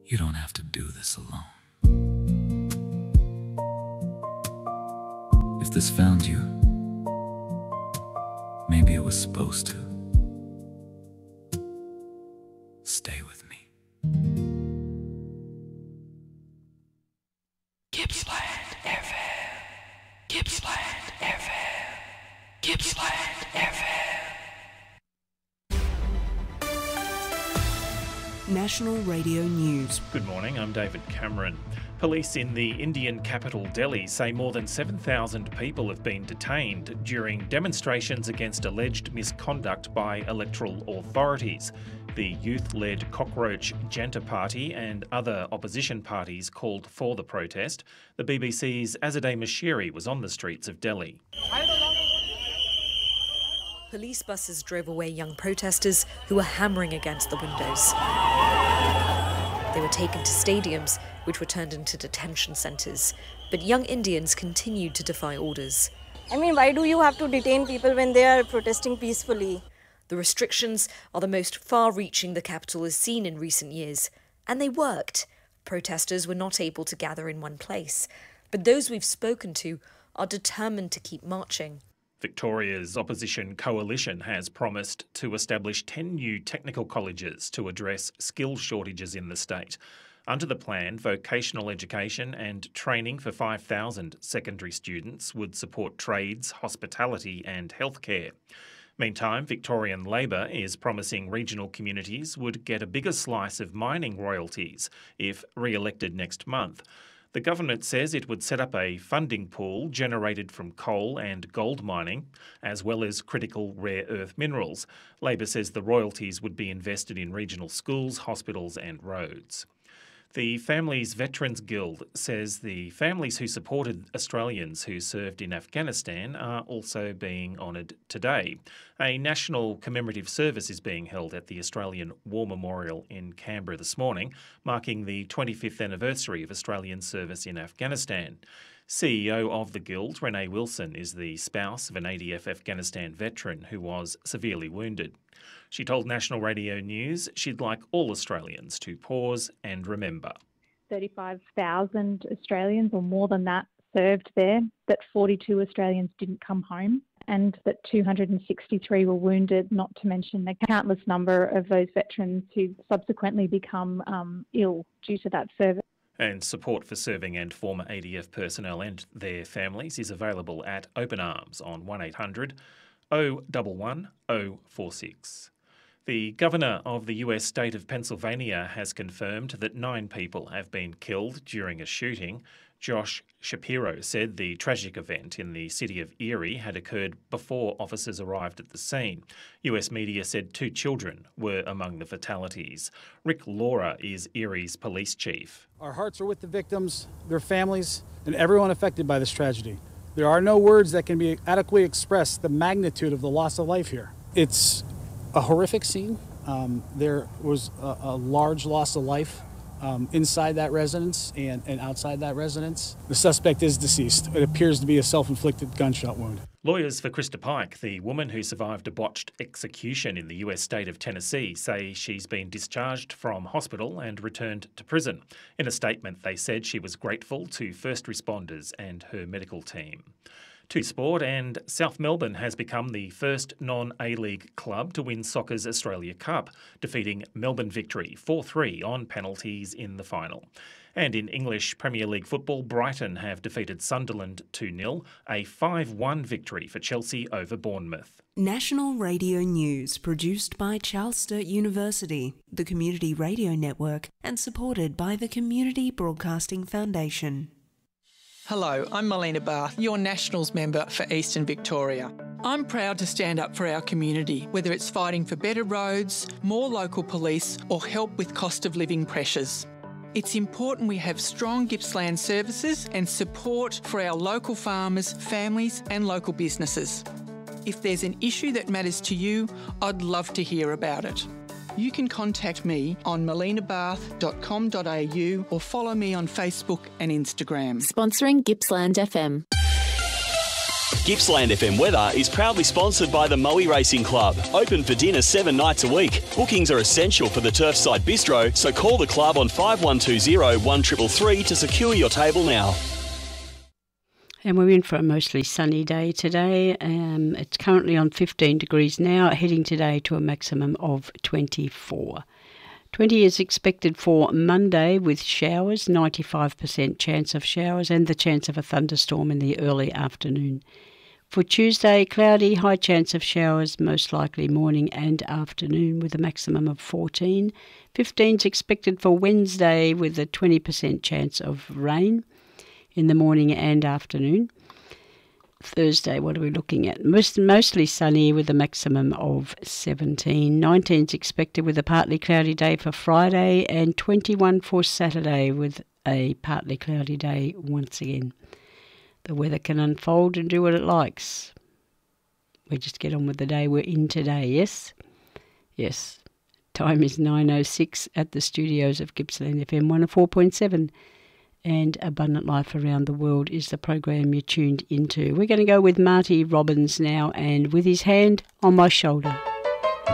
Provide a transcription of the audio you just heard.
You don't have to do this alone. If this found you, maybe it was supposed to. Stay with me. Gippsland FM. Gippsland FM. Gippsland FM. National Radio News. Good morning, I'm David Cameron. Police in the Indian capital Delhi say more than 7,000 people have been detained during demonstrations against alleged misconduct by electoral authorities. The youth-led Cockroach Janta Party and other opposition parties called for the protest. The BBC's Azadeh Mashiri was on the streets of Delhi. Police buses drove away young protesters who were hammering against the windows. They were taken to stadiums, which were turned into detention centres. But young Indians continued to defy orders. I mean, why do you have to detain people when they are protesting peacefully? The restrictions are the most far-reaching the capital has seen in recent years. And they worked. Protesters were not able to gather in one place. But those we've spoken to are determined to keep marching. Victoria's opposition coalition has promised to establish 10 new technical colleges to address skill shortages in the state. Under the plan, vocational education and training for 5,000 secondary students would support trades, hospitality and healthcare. Meantime, Victorian Labor is promising regional communities would get a bigger slice of mining royalties if re-elected next month. The government says it would set up a funding pool generated from coal and gold mining, as well as critical rare earth minerals. Labor says the royalties would be invested in regional schools, hospitals and roads. The Families Veterans Guild says the families who supported Australians who served in Afghanistan are also being honoured today. A national commemorative service is being held at the Australian War Memorial in Canberra this morning, marking the 25th anniversary of Australian service in Afghanistan. CEO of the Guild, Renee Wilson, is the spouse of an ADF Afghanistan veteran who was severely wounded. She told National Radio News she'd like all Australians to pause and remember. 35,000 Australians or more than that served there, that 42 Australians didn't come home and that 263 were wounded, not to mention the countless number of those veterans who subsequently become ill due to that service. And support for serving and former ADF personnel and their families is available at Open Arms on 1800 011 046. The governor of the US state of Pennsylvania has confirmed that 9 people have been killed during a shooting. Josh Shapiro said the tragic event in the city of Erie had occurred before officers arrived at the scene. US media said 2 children were among the fatalities. Rick Laura is Erie's police chief. Our hearts are with the victims, their families, and everyone affected by this tragedy. There are no words that can be adequately express the magnitude of the loss of life here. It's a horrific scene. There was a large loss of life inside that residence and outside that residence. The suspect is deceased. It appears to be a self-inflicted gunshot wound. Lawyers for Krista Pike, the woman who survived a botched execution in the US state of Tennessee, say she's been discharged from hospital and returned to prison. In a statement, they said she was grateful to first responders and her medical team. To sport, and South Melbourne has become the first non-A-League club to win soccer's Australia Cup, defeating Melbourne Victory 4-3 on penalties in the final. And in English Premier League football, Brighton have defeated Sunderland 2-0, a 5-1 victory for Chelsea over Bournemouth. National Radio News, produced by Charles Sturt University, the Community Radio Network, and supported by the Community Broadcasting Foundation. Hello, I'm Melina Barth, your Nationals member for Eastern Victoria. I'm proud to stand up for our community, whether it's fighting for better roads, more local police, or help with cost of living pressures. It's important we have strong Gippsland services and support for our local farmers, families and local businesses. If there's an issue that matters to you, I'd love to hear about it. You can contact me on melinabarth.com.au or follow me on Facebook and Instagram. Sponsoring Gippsland FM. Gippsland FM weather is proudly sponsored by the Moe Racing Club. Open for dinner 7 nights a week. Bookings are essential for the Turfside Bistro, so call the club on 5120 1333 to secure your table now. And we're in for a mostly sunny day today. It's currently on 15 degrees now, heading today to a maximum of 24. 20 is expected for Monday with showers, 95% chance of showers and the chance of a thunderstorm in the early afternoon. For Tuesday, cloudy, high chance of showers, most likely morning and afternoon with a maximum of 14. 15 is expected for Wednesday with a 20% chance of rain in the morning and afternoon. Thursday, what are we looking at? Mostly sunny with a maximum of 17. 19 is expected with a partly cloudy day for Friday and 21 for Saturday with a partly cloudy day once again. The weather can unfold and do what it likes. We just get on with the day we're in today, yes? Yes. Time is 9:06 at the studios of Gippsland FM 104.7. And Abundant Life Around the World is the program you're tuned into. We're going to go with Marty Robbins now and With His Hand on My Shoulder.